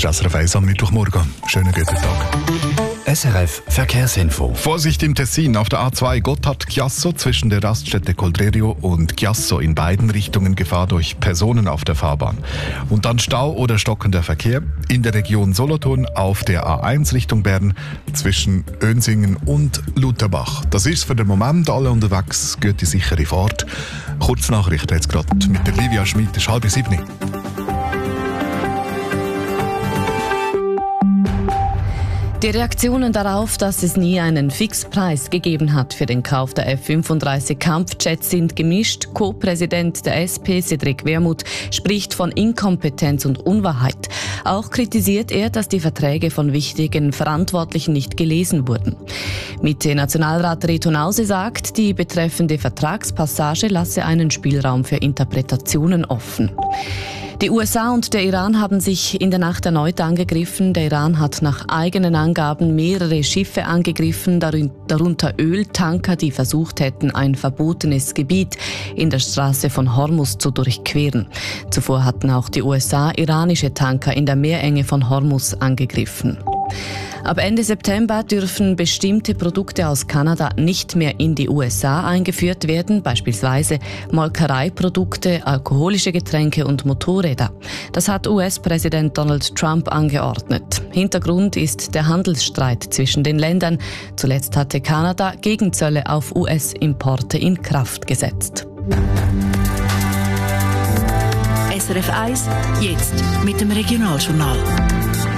ist SRF 1 am Mittwochmorgen. Schönen guten Tag. SRF Verkehrsinfo. Vorsicht im Tessin auf der A2 Gotthard-Chiasso zwischen der Raststätte Coldrerio und Chiasso in beiden Richtungen Gefahr durch Personen auf der Fahrbahn. Und dann Stau oder stockender Verkehr in der Region Solothurn auf der A1 Richtung Bern zwischen Önsingen und Lutherbach. Das ist für den Moment alle unterwegs. Gute, sichere Fahrt. Kurznachrichten jetzt gerade mit der Livia Schmid. Es ist 6:30. Die Reaktionen darauf, dass es nie einen Fixpreis gegeben hat für den Kauf der F-35 Kampfjets, sind gemischt. Co-Präsident der SP, Cedric Wermuth, spricht von Inkompetenz und Unwahrheit. Auch kritisiert er, dass die Verträge von wichtigen Verantwortlichen nicht gelesen wurden. Mitte-Nationalrat Reto Nause sagt, die betreffende Vertragspassage lasse einen Spielraum für Interpretationen offen. Die USA und der Iran haben sich in der Nacht erneut angegriffen. Der Iran hat nach eigenen Angaben mehrere Schiffe angegriffen, darunter Öltanker, die versucht hätten, ein verbotenes Gebiet in der Straße von Hormuz zu durchqueren. Zuvor hatten auch die USA iranische Tanker in der Meerenge von Hormuz angegriffen. Ab Ende September dürfen bestimmte Produkte aus Kanada nicht mehr in die USA eingeführt werden, beispielsweise Molkereiprodukte, alkoholische Getränke und Motorräder. Das hat US-Präsident Donald Trump angeordnet. Hintergrund ist der Handelsstreit zwischen den Ländern. Zuletzt hatte Kanada Gegenzölle auf US-Importe in Kraft gesetzt. SRF 1, jetzt mit dem Regionaljournal.